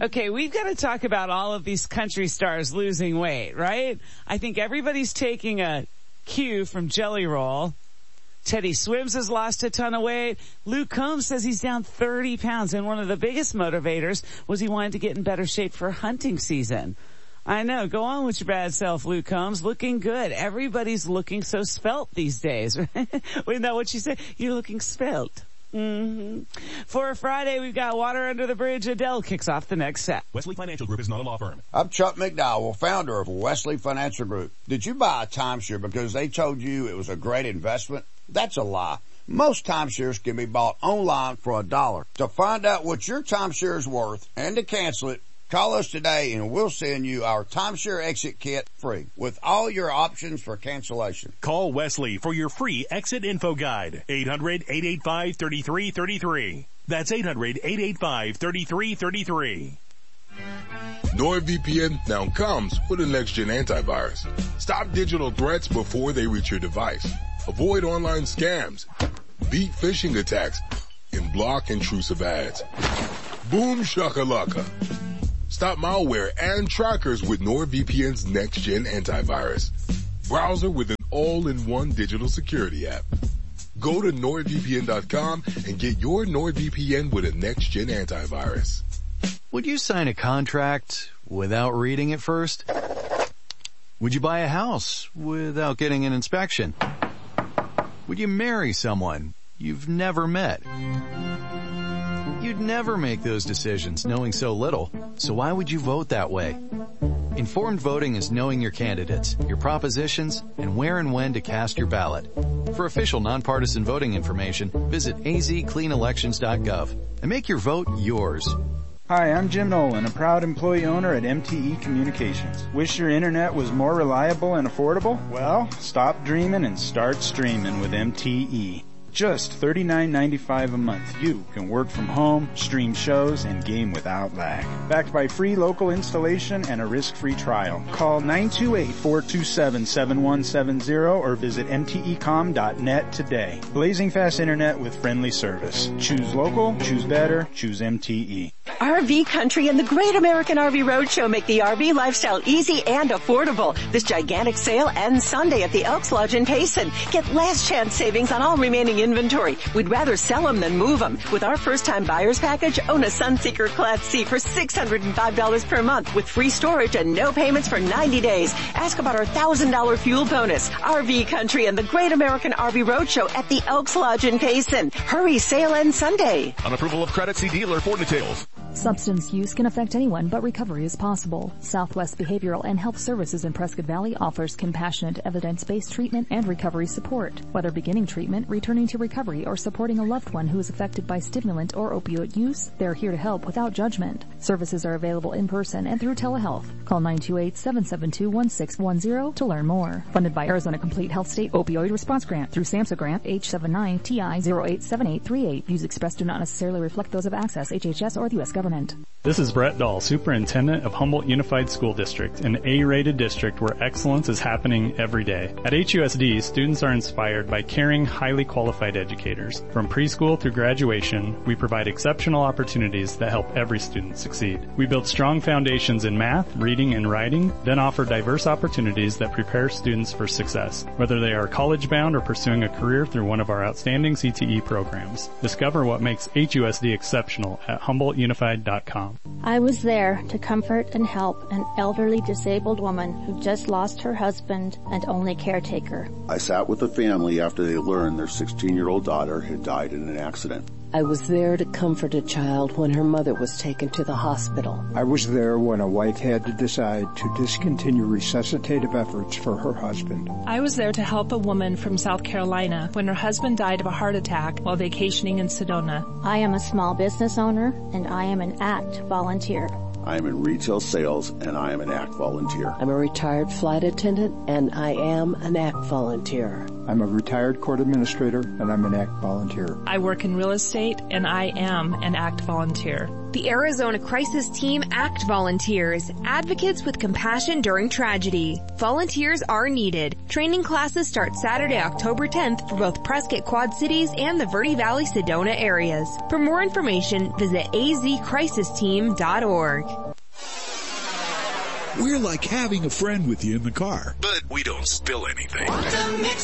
Okay, we've got to talk about all of these country stars losing weight, right? I think everybody's taking a cue from Jelly Roll. Teddy Swims has lost a ton of weight. Luke Combs says he's down 30 pounds, and one of the biggest motivators was he wanted to get in better shape for hunting season. I know. Go on with your bad self, Luke Combs. Looking good. Everybody's looking so svelte these days. Isn't that what you said? You're looking svelte. Mm-hmm. For Friday, we've got Water Under the Bridge. Adele kicks off the next set. Wesley Financial Group is not a law firm. I'm Chuck McDowell, founder of Wesley Financial Group. Did you buy a timeshare because they told you it was a great investment? That's a lie. Most timeshares can be bought online for $1. To find out what your timeshare is worth and to cancel it, call us today and we'll send you our timeshare exit kit free with all your options for cancellation. Call Wesley for your free exit info guide. 800-885-3333. That's 800-885-3333. NordVPN now comes with a next-gen antivirus. Stop digital threats before they reach your device. Avoid online scams, beat phishing attacks, and block intrusive ads. Boom shakalaka. Stop malware and trackers with NordVPN's next-gen antivirus. Browser with an all-in-one digital security app. Go to NordVPN.com and get your NordVPN with a next-gen antivirus. Would you sign a contract without reading it first? Would you buy a house without getting an inspection? Would you marry someone you've never met? You'd never make those decisions knowing so little, so why would you vote that way? Informed voting is knowing your candidates, your propositions, and where and when to cast your ballot. For official nonpartisan voting information, visit azcleanelections.gov and make your vote yours. Hi, I'm Jim Nolan, a proud employee owner at MTE Communications. Wish your internet was more reliable and affordable? Well, stop dreaming and start streaming with MTE. Just $39.95 a month. You can work from home, stream shows, and game without lag. Backed by free local installation and a risk-free trial. Call 928-427-7170 or visit mtecom.net today. Blazing fast internet with friendly service. Choose local, choose better, choose MTE. RV Country and the Great American RV Roadshow make the RV lifestyle easy and affordable. This gigantic sale ends Sunday at the Elks Lodge in Payson. Get last chance savings on all remaining inventory. We'd rather sell them than move them. With our first-time buyers package, own a Sunseeker Class C for $605 per month with free storage and no payments for 90 days. Ask about our $1,000 fuel bonus. RV Country and the Great American RV Roadshow at the Elks Lodge in Payson. Hurry, sale ends Sunday. On approval of credit, see dealer for details. Substance use can affect anyone, but recovery is possible. Southwest Behavioral and Health Services in Prescott Valley offers compassionate, evidence-based treatment and recovery support. Whether beginning treatment, returning to recovery, or supporting a loved one who is affected by stimulant or opioid use, they're here to help without judgment. Services are available in person and through telehealth. Call 928-772-1610 to learn more. Funded by Arizona Complete Health State Opioid Response Grant through SAMHSA Grant H79TI087838. Views expressed do not necessarily reflect those of Access, HHS, or the U.S. government. This is Brett Dahl, Superintendent of Humboldt Unified School District, an A-rated district where excellence is happening every day. At HUSD, students are inspired by caring, highly qualified educators. From preschool through graduation, we provide exceptional opportunities that help every student succeed. We build strong foundations in math, reading, and writing, then offer diverse opportunities that prepare students for success, whether they are college-bound or pursuing a career through one of our outstanding CTE programs. Discover what makes HUSD exceptional at HumboldtUnified.com. I was there to comfort and help an elderly disabled woman who just lost her husband and only caretaker. I sat with the family after they learned their 16-year-old daughter had died in an accident. I was there to comfort a child when her mother was taken to the hospital. I was there when a wife had to decide to discontinue resuscitative efforts for her husband. I was there to help a woman from South Carolina when her husband died of a heart attack while vacationing in Sedona. I am a small business owner, and I am an ACT volunteer. I am in retail sales, and I am an ACT volunteer. I'm a retired flight attendant, and I am an ACT volunteer. I'm a retired court administrator, and I'm an ACT volunteer. I work in real estate, and I am an ACT volunteer. The Arizona Crisis Team ACT volunteers, advocates with compassion during tragedy. Volunteers are needed. Training classes start Saturday, October 10th for both Prescott Quad Cities and the Verde Valley Sedona areas. For more information, visit azcrisisteam.org. We're like having a friend with you in the car, but we don't spill anything.